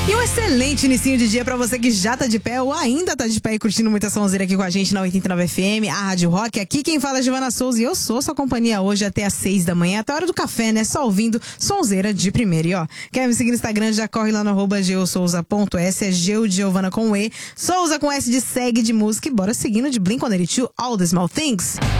E um excelente inicinho de dia pra você que já tá de pé ou ainda tá de pé e curtindo muita sonzeira aqui com a gente na 89 FM, a Rádio Rock. Aqui quem fala é Giovana Souza e eu sou sua companhia hoje até às 6 da manhã, até a hora do café, né? Só ouvindo sonzeira de primeira. E ó, quer me seguir no Instagram? Já corre lá no @geosouza.s, é Geu de Giovana com E, Souza com S de segue de música e bora seguindo de Blink-182, All the Small Things.